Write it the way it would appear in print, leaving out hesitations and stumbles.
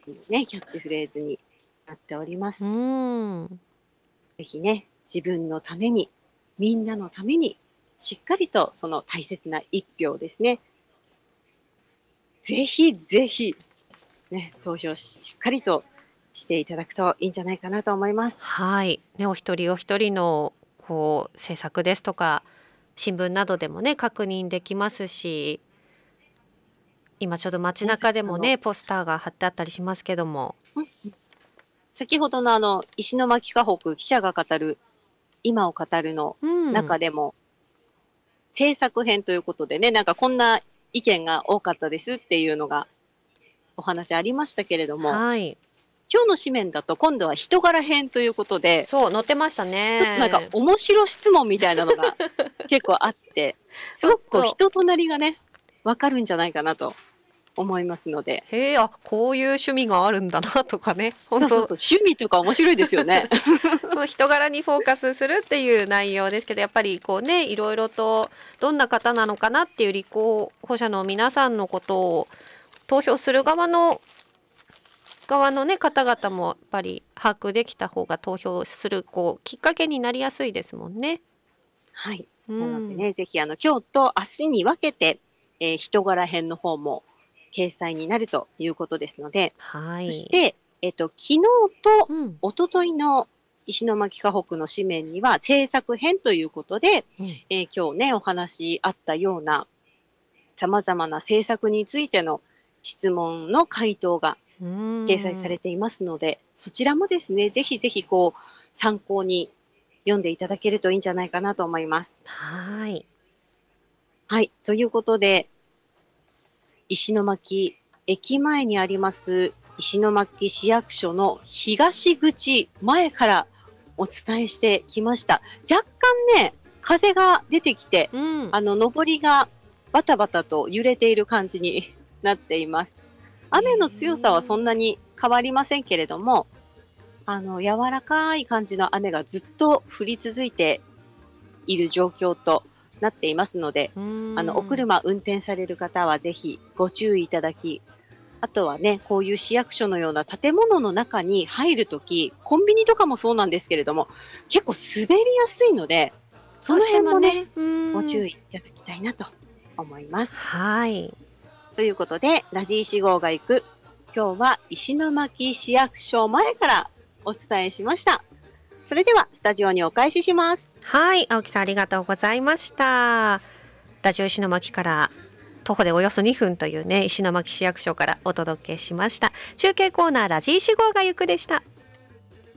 ね、キャッチフレーズになっておりまうす。 ーん。 ぜひね、自分のために、みんなのために、しっかりとその大切な一票ですね、ぜひぜひ、ね、投票しっかりとしていただくといいんじゃないかなと思います。 はい。ね、お一人お一人のこう政策ですとか、新聞などでもね、確認できますし、今ちょうど街ね、 中でもね、ポスターが貼ってあったりしますけども。 うんうん。先ほどの石巻河北記者が語る今を語るのうん。 中でも、政策編ということでね、なんかこんな意見が多かったですっていうのがお話ありましたけれども、 はい。 今日の紙面だと今度は人柄編ということで、 そう、載ってましたちょっとなんかね。 面白質問みたいなのが結構あって、すごくこうほんと。 人となりがね、分かるんじゃないかなと思いますので。 へえ、あ、こういう趣味があるんだなとかね、本当そうそうそう、趣味とか面白いですよね。 その人柄にフォーカスするっていう内容ですけど、やっぱりこうね、いろいろとどんな方なのかなっていう立候補者の皆さんのことを投票する側のね方々もやっぱり把握できた方が投票するこうきっかけになりやすいですもんね。 はい。 うん。 なのでね、ぜひ今日と明日に分けて、人柄編の方も掲載になるということですので、 はい。 そして、昨日とうん。 一昨日の石巻河北の紙面には制作編ということで、 うん。 今日ね、お話あったような様々な政策についての質問の回答がう掲載ーん。 されていますので、そちらもですね、ぜひぜひこう参考に読んでいただけるといいんじゃないかなと思います。 はい。 はい、ということで、石巻駅前にあります石巻市役所の東口前からお伝えしてきました。若干ね、風が出てきて、 うん。 上りがバタバタと揺れている感じになっています。 へ雨の強さはそんなえ。 に変わりませんけれども、柔らかい感じの雨がずっと降り続いている状況となっていますので、 うーおん。 車運転される方はぜひご注意いただき、あとはね、こういう市役所のような建物の中に入るとき、コンビニとかもそうなんですけれども、結構滑りやすいので、そのどうして辺もね、 もね。うーん。 ご注意いただきたいなと思います。 はい。 ということで、ラジー4号が行く、今日は石巻市役所前からお伝えしました。それではスタジオにお返しします。 はい、青木さんありがとうございました。ラジオ石巻から徒歩でおよそ2分というね、石巻市役所からお届けしました。中継コーナーラジー4号が行くでした。